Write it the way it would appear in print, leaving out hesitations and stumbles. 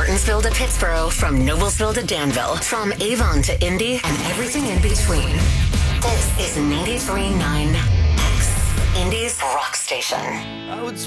Martinsville to Pittsburgh, from Noblesville to Danville, from Avon to Indy, and everything in between. This is 93.9 X, Indy's rock station. I would